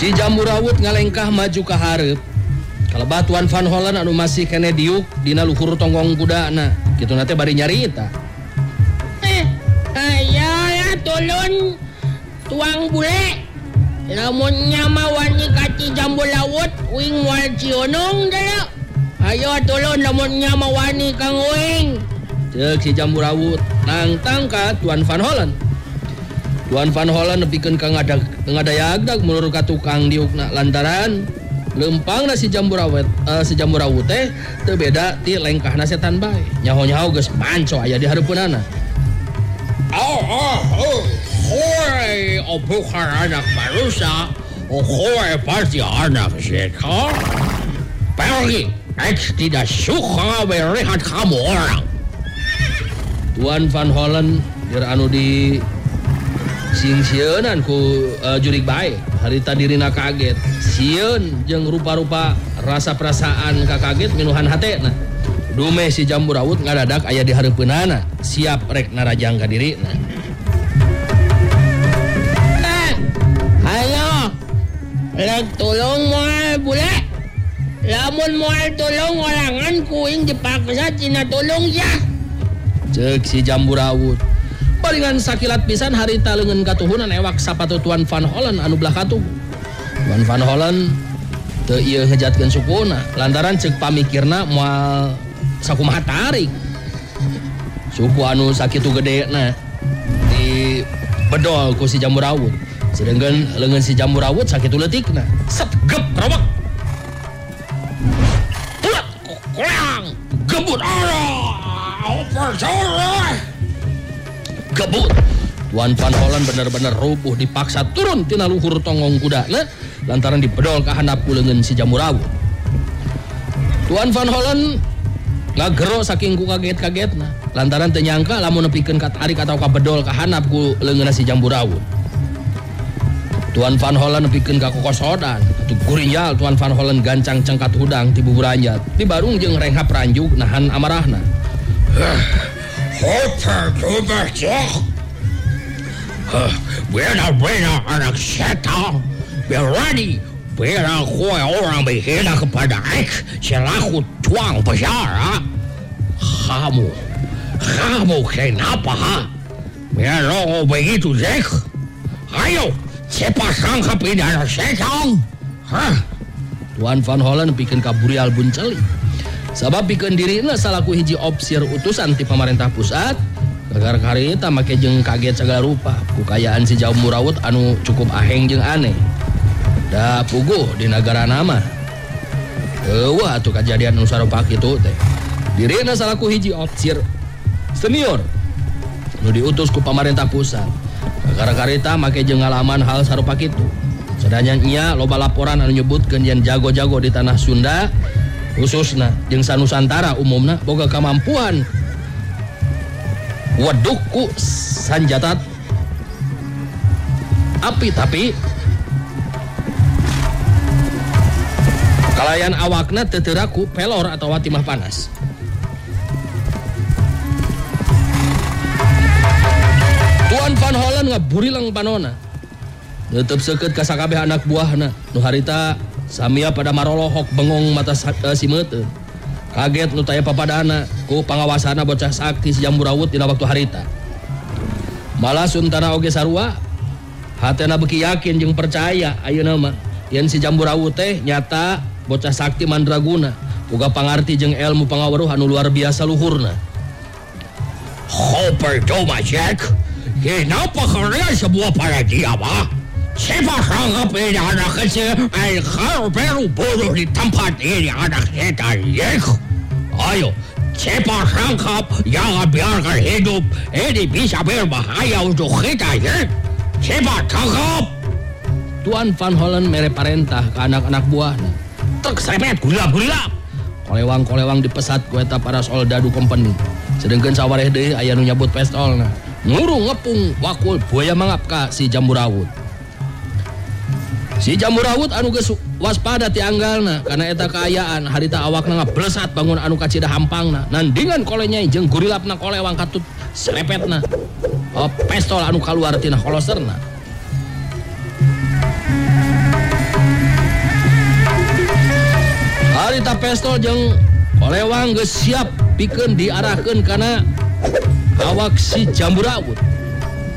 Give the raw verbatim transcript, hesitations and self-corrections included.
Si Jambu Rawut ngalengkah maju ka hareup. Kalebah Tuan Van Hollen anu masih kene diuk dina luhur tonggong kudana. Kitu nate bari nyarita. Eh, aya ya tolong tuang bule. Lamun nyama wani kati Jambu Rawut uing wal cionong dala. Ayo tolong lamun nyama wani kang uing. Ceuk si Jambu Rawut nangtang ka Tuan Van Hollen. Tuan Van Hollen nepikeun ka ngadag ngadayagdag mulur ka tukang diukna lantaran lempang na si Jambu Rawut uh, si Jambu Rawut teh teu beda ti lengkahna setan bae. Nyaho-nyaho geus manco aya di hareupeunana. Oh oh oh. Hoy, oh bukan anak manusia. Oh hoy pasti anak setan. Pergi, X tidak suka melihat kamu orang. Tuan Van Hollen dir anu di sieun-sieunan ku uh, jurig bae. Harita dirina kaget. Sieun jeung rupa-rupa rasa perasaan kakaget minuhan hatena. Dume si Jambu Rawut ngadadak aya di hareupeunana, siap rek narajang ka dirina. Eh, ayo. Leg tolong moal bule. Lamun moal tolong orangan kuing dipaksa tina tolong ya. Ceuk si Jambu Rawut. Palingan sakilat pisan harita leungeun katuhunan ewak sapatu Tuan Van Hollen anu belah katuh. Tuan Van Hollen teu ieu ngejatkeun sukuna lantaran ceuk pamikirna moal sakumaha tarik. Suku anu sakitu gedena di bedol ku si Jambu Rawut. Sedengkeun leungeun si Jambu Rawut sakitu leutikna. Set gep kerobak. Pulat koleang gebut arah. Oper gebut. Tuan Van Hollen bener-bener rubuh dipaksa turun tina luhur tonggong kudana lantaran dipedol ka handap ku leungeun si Jambu Rawut. Tuan Van Hollen ngagero saking ku kaget-kagetna lantaran teu nyangka lamun nepikeun ka tarik atau ka bedol ka handap ku leungeunna si Jambu Rawut. Tuan Van Hollen nepikeun ka kokosodan atuh gurinjal Tuan Van Hollen gancang cengkat hudang ti buburanjat ti barung jeung renghap ranjuk nahan amarahna. Hotel coba cek. Benar-benar anak setan. Berani bela kue orang berhina kepada X selaku tuang besar. Kamu, kamu kenapa? Ha? Biar begitu Jack. Ayo, cepat tangkap ini anak setan. Hah? Tuan Van Hollen pikeun ka burial bunceli. Sabab pikeun dirina salaku hiji opsir utusan ti pamarentah pusat. Gagar karita make jeung kaget sagala rupa kukayaan si Jambu Rawut anu cukup aheng jeung aneh. Da puguh di nagara nama. Eueuh atuh kajadian anu sarupa kitu teh. Dirina salaku hiji opsir senior nu diutus ku pamarentah pusat. Gagar karita make jeung ngalaman hal sarupa kitu. Sadaya nya loba laporan anu nyebutkeun yen jago-jago di tanah Sunda khususna jeung sanusantara umumna boga kamampuan weduk ku sanjata api tapi kalayan awakna teu teu raku pelor atau timah panas. Tuan Van Hollen ngaburilang panona tetep seukeut ka sakabeh anak buahna nu harita samia pada marolohok bengong mata uh, si meuteun. Kaget nu taya papadana ku pangawasana bocah sakti si Jambu Rawut dina waktu harita. Malah suntana oge sarua hatena beuki yakin jeung percaya ayeuna mah yen si Jambu Rawut teh nyata bocah sakti mandraguna boga pangarti jeung ilmu pangaweruh anu luar biasa luhurna. Hopper Doma Jack. Kenapa karena sebuah paradigma? Siapa sangka ini anak kecil Al baru bodoh di tempat ini anak setan Jack. Ayo, siapa sangka jangan biarkan hidup ini bisa berbahaya untuk kita Jack. Siapa tangkap? Tuan Van Hollen mere parentah ke anak-anak buahna. Truk serepet gula-gula. Kolewang-kolewang dipesat ku eta para soldadu company. Sedengkeun sawareh deui aya nu nyabut pistolna. Nguru ngepung wakul buaya mangap ka si Jambu Rawut. Si Jambu Rawut anu geus waspada ti anggalna kana eta kaayaan harita awakna ngablesat bangun anu kacida hampangna nandingan kolenyai jeung gurilapna kolewang katut serepetna oh, pistol anu kaluar tina koloserna. Eta pistol jeung kolewang geus siap pikeun diarahkeun kana awak si Jamburawut.